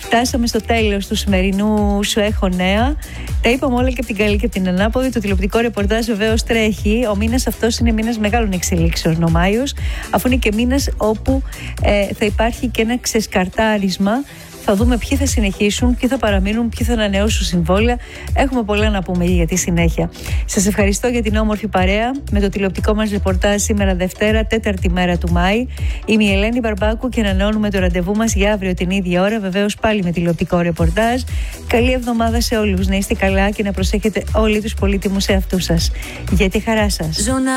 Φτάσαμε στο τέλος του σημερινού Σου Έχω Νέα. Τα είπαμε όλα και από την καλή και από την ανάποδη. Το τηλεοπτικό ρεπορτάζ βεβαίως τρέχει. Ο μήνας αυτός είναι μήνας μεγάλων εξελίξεων, ο Μάιος, αφού είναι και μήνας όπου θα υπάρχει και ένα ξεσκαρτάρισμα. Θα δούμε ποιοι θα συνεχίσουν, ποιοι θα παραμείνουν, ποιοι θα ανανεώσουν συμβόλαια. Έχουμε πολλά να πούμε για τη συνέχεια. Σας ευχαριστώ για την όμορφη παρέα με το τηλεοπτικό μας ρεπορτάζ σήμερα Δευτέρα, 4η μέρα του Μάη. Είμαι η Ελένη Μπαρμπάκου και ανανεώνουμε το ραντεβού μας για αύριο την ίδια ώρα, βεβαίως πάλι με τηλεοπτικό ρεπορτάζ. Καλή εβδομάδα σε όλους. Να είστε καλά και να προσέχετε όλοι τους πολύτιμους εαυτούς σας. Για τη χαρά σας.